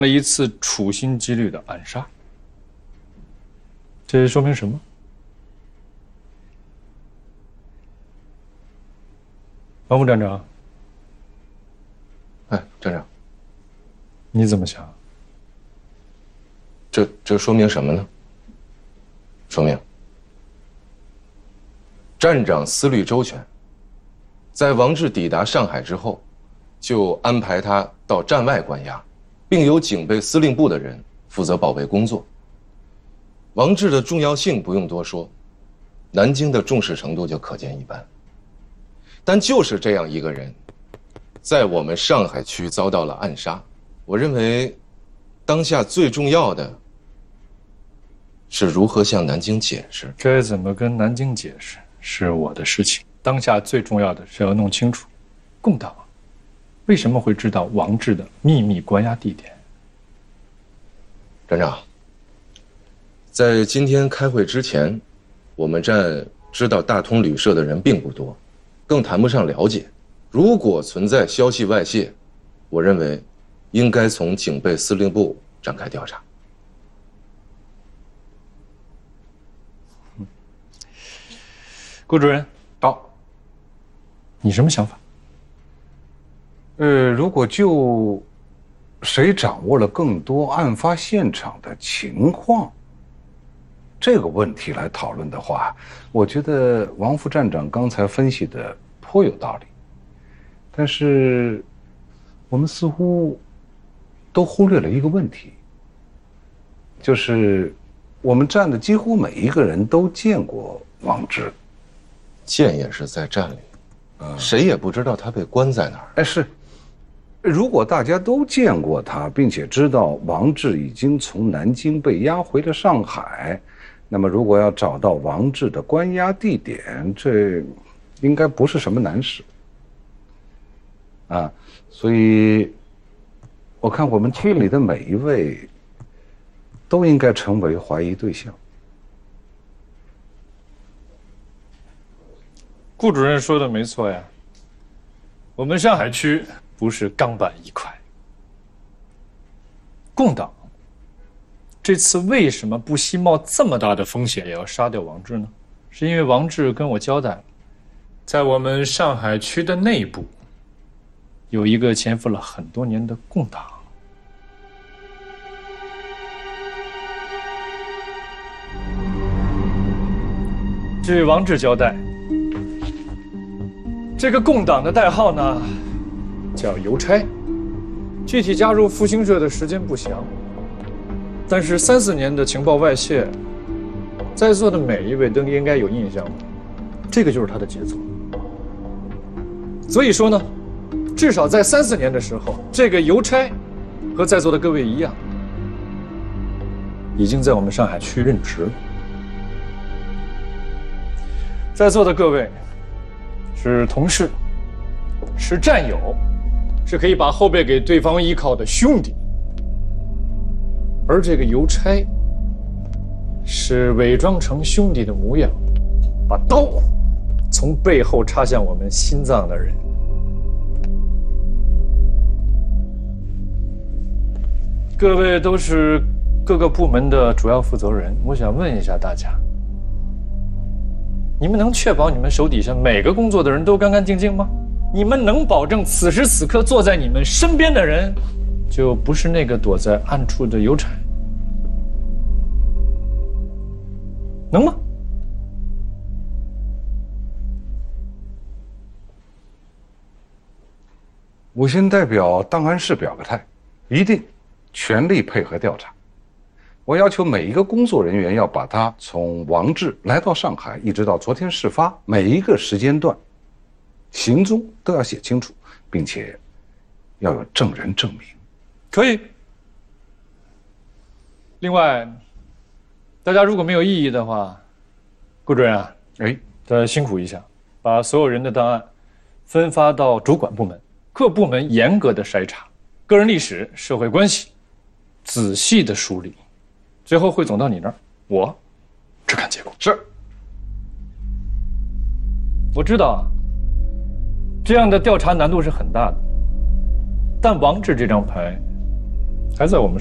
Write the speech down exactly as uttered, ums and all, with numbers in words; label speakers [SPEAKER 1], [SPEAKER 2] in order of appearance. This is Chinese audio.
[SPEAKER 1] 了一次处心积虑的暗杀，这说明什么？王副站长，
[SPEAKER 2] 哎，站长，
[SPEAKER 1] 你怎么想？
[SPEAKER 2] 这这说明什么呢？说明站长思虑周全，在王志抵达上海之后，就安排他到站外关押，并由警备司令部的人负责保卫工作。王志的重要性不用多说，南京的重视程度就可见一斑。但就是这样一个人，在我们上海区遭到了暗杀。我认为，当下最重要的是如何向南京解释。
[SPEAKER 1] 该怎么跟南京解释是我的事情。当下最重要的是要弄清楚，共党为什么会知道王志的秘密关押地点。
[SPEAKER 2] 站长，在今天开会之前，我们站知道大通旅社的人并不多，更谈不上了解。如果存在消息外泄，我认为应该从警备司令部展开调查。
[SPEAKER 1] 顾主任，
[SPEAKER 3] 到。
[SPEAKER 1] 你什么想法？
[SPEAKER 3] 呃，如果就谁掌握了更多案发现场的情况这个问题来讨论的话，我觉得王副站长刚才分析的颇有道理。但是我们似乎都忽略了一个问题，就是我们站的几乎每一个人都见过王志。
[SPEAKER 2] 见也是在站里，嗯，谁也不知道他被关在哪儿。
[SPEAKER 3] 哎，是，如果大家都见过他，并且知道王志已经从南京被押回了上海，那么如果要找到王志的关押地点，这应该不是什么难事。啊，所以我看我们区里的每一位都应该成为怀疑对象。
[SPEAKER 1] 顾主任说的没错呀，我们上海区不是钢板一块。共党这次为什么不惜冒这么大的风险也要杀掉王志呢？是因为王志跟我交代了，在我们上海区的内部有一个潜伏了很多年的共党。据王志交代，这个共党的代号呢叫邮差，具体加入复兴社的时间不详，但是三四年的情报外泄，在座的每一位都应该有印象吧？这个就是他的杰作。所以说呢，至少在三四年的时候，这个邮差和在座的各位一样，已经在我们上海区任职了。在座的各位是同事，是战友，是可以把后背给对方依靠的兄弟。而这个邮差是伪装成兄弟的模样，把刀从背后插向我们心脏的人。各位都是各个部门的主要负责人，我想问一下大家，你们能确保你们手底下每个工作的人都干干净净吗？你们能保证此时此刻坐在你们身边的人就不是那个躲在暗处的邮差？能吗？
[SPEAKER 3] 我先代表档案室表个态，一定全力配合调查。我要求每一个工作人员要把他从王志来到上海一直到昨天事发每一个时间段行踪都要写清楚，并且要有证人证明。
[SPEAKER 1] 可以。另外，大家如果没有异议的话，顾主任啊，
[SPEAKER 3] 哎，
[SPEAKER 1] 大家辛苦一下，把所有人的档案分发到主管部门，各部门严格的筛查，个人历史、社会关系仔细的梳理，最后汇总到你那儿，我只看结果。
[SPEAKER 3] 是。
[SPEAKER 1] 我知道啊，这样的调查难度是很大的，但王志这张牌还在我们